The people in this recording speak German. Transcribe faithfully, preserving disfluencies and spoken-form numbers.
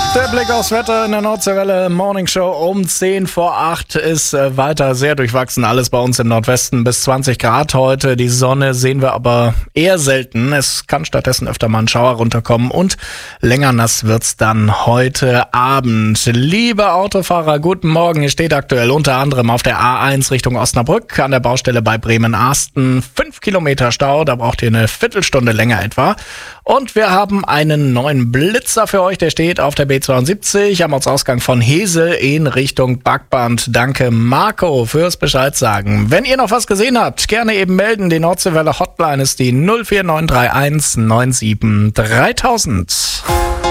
Der Blick aufs Wetter in der Nordseewelle Morning Show um zehn vor acht ist äh, weiter sehr durchwachsen. Alles bei uns im Nordwesten bis zwanzig Grad heute. Die Sonne sehen wir aber eher selten. Es kann stattdessen öfter mal ein Schauer runterkommen und länger nass wird's dann heute Abend. Liebe Autofahrer, guten Morgen. Ihr steht aktuell unter anderem auf der A eins Richtung Osnabrück an der Baustelle bei Bremen-Arsten. Fünf Kilometer Stau, da braucht ihr eine Viertelstunde länger etwa. Und wir haben einen neuen Blitzer für euch, der steht auf der B zweiundsiebzig am Ortsausgang von Hesel in Richtung Backband. Danke Marco fürs Bescheid sagen. Wenn ihr noch was gesehen habt, gerne eben melden. Die Nordseewelle Hotline ist die null vier neun drei eins neun sieben dreitausend.